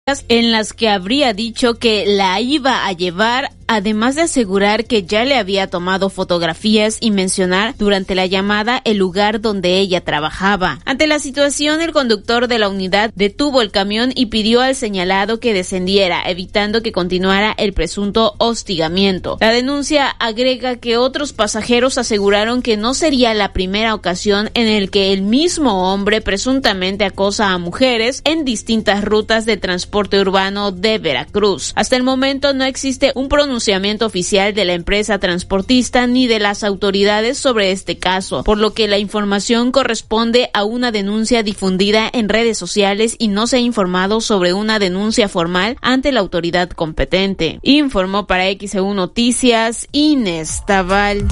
en las que habría dicho que la iba a llevar, además de asegurar que ya le había tomado fotografías y mencionar durante la llamada el lugar donde ella trabajaba. Ante la situación, el conductor de la unidad detuvo el camión y pidió al señalado que descendiera, evitando que continuara el presunto hostigamiento. La denuncia agrega que otros pasajeros aseguraron que no sería la primera ocasión en el que el mismo hombre presuntamente acosa a mujeres en distintas rutas de transporte urbano de Veracruz. Hasta el momento no existe un pronunciamiento oficial de la empresa transportista ni de las autoridades sobre este caso, por lo que la información corresponde a una denuncia difundida en redes sociales y no se ha informado sobre una denuncia formal ante la autoridad competente. Informó para XEU Noticias Inés Taval.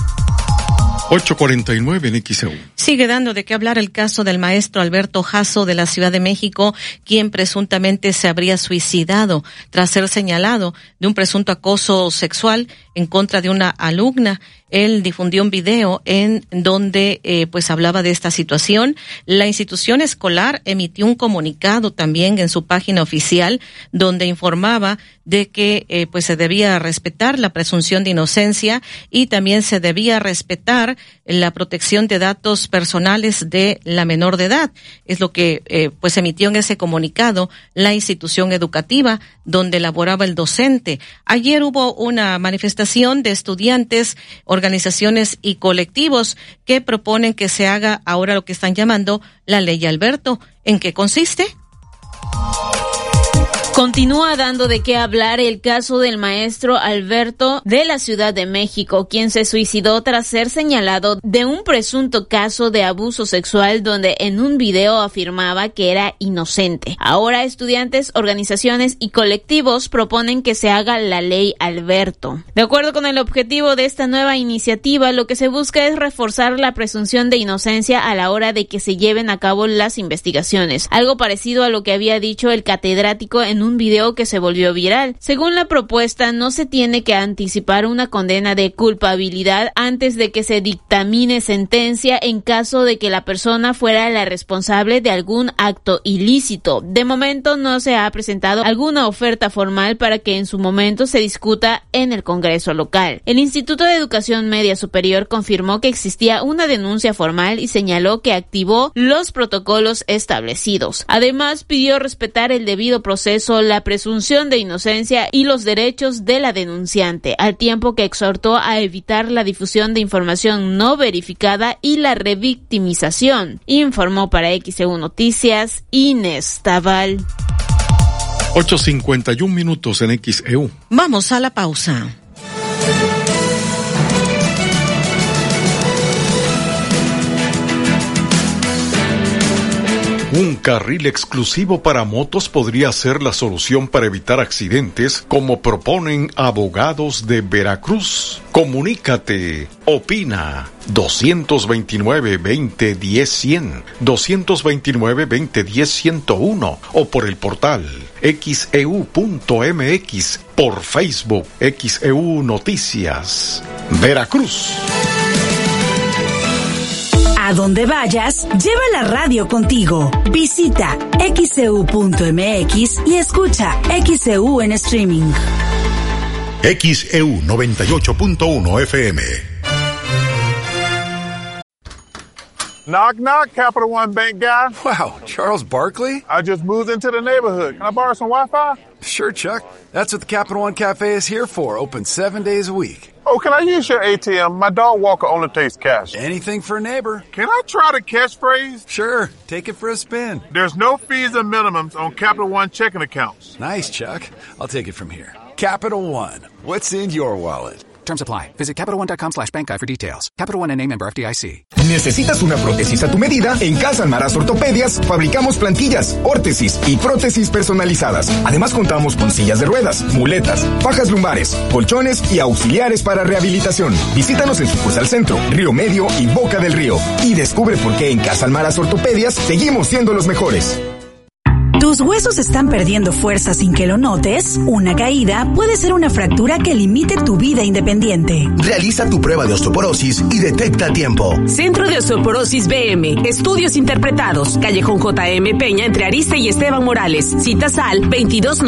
8:49 en XEU. Sigue dando de qué hablar el caso del maestro Alberto Jasso de la Ciudad de México, quien presuntamente se habría suicidado tras ser señalado de un presunto acoso sexual en contra de una alumna. Él difundió un video en donde pues hablaba de esta situación. La institución escolar emitió un comunicado también en su página oficial donde informaba de que pues se debía respetar la presunción de inocencia y también se debía respetar la protección de datos personales de la menor de edad. Es lo que pues emitió en ese comunicado la institución educativa donde laboraba el docente. Ayer hubo una manifestación de estudiantes, organizaciones y colectivos que proponen que se haga ahora lo que están llamando la Ley Alberto. ¿En qué consiste? Continúa dando de qué hablar el caso del maestro Alberto de la Ciudad de México, quien se suicidó tras ser señalado de un presunto caso de abuso sexual donde en un video afirmaba que era inocente. Ahora estudiantes, organizaciones y colectivos proponen que se haga la Ley Alberto. De acuerdo con el objetivo de esta nueva iniciativa, lo que se busca es reforzar la presunción de inocencia a la hora de que se lleven a cabo las investigaciones, algo parecido a lo que había dicho el catedrático en un video que se volvió viral. Según la propuesta, no se tiene que anticipar una condena de culpabilidad antes de que se dictamine sentencia en caso de que la persona fuera la responsable de algún acto ilícito. De momento no se ha presentado alguna oferta formal para que en su momento se discuta en el Congreso local. El Instituto de Educación Media Superior confirmó que existía una denuncia formal y señaló que activó los protocolos establecidos. Además, pidió respetar el debido proceso, la presunción de inocencia y los derechos de la denunciante, al tiempo que exhortó a evitar la difusión de información no verificada y la revictimización. Informó para XEU Noticias Inés Taval. 8:51 minutos en XEU. Vamos a la pausa. Un carril exclusivo para motos podría ser la solución para evitar accidentes, como proponen abogados de Veracruz. Comunícate, opina, 229-2010-100, 229-2010-101 o por el portal xeu.mx, por Facebook XEU Noticias, Veracruz. A donde vayas, lleva la radio contigo. Visita xeu.mx y escucha XEU en streaming. XEU 98.1 FM. Knock, knock, Capital One Bank guy. Wow, Charles Barkley? I just moved into the neighborhood. Can I borrow some Wi-Fi? Sure, Chuck. That's what the Capital One Cafe is here for. Open 7 days a week. Oh, can I use your ATM? My dog Walker only takes cash. Anything for a neighbor. Can I try the catchphrase? Sure. Take it for a spin. There's no fees and minimums on Capital One checking accounts. Nice, Chuck. I'll take it from here. Capital One. What's in your wallet? Terms apply. Visit CapitalOne.com/bankguide for details. Capital One N.A. member FDIC. ¿Necesitas una prótesis a tu medida? En Casa Almaraz Ortopedias fabricamos plantillas, órtesis y prótesis personalizadas. Además contamos con sillas de ruedas, muletas, fajas lumbares, colchones y auxiliares para rehabilitación. Visítanos en sucursal Centro, Río Medio y Boca del Río. Y descubre por qué en Casa Almaraz Ortopedias seguimos siendo los mejores. ¿Tus huesos están perdiendo fuerza sin que lo notes? Una caída puede ser una fractura que limite tu vida independiente. Realiza tu prueba de osteoporosis y detecta a tiempo. Centro de Osteoporosis BM. Estudios interpretados. Callejón J.M. Peña entre Ariste y Esteban Morales. Citas al 22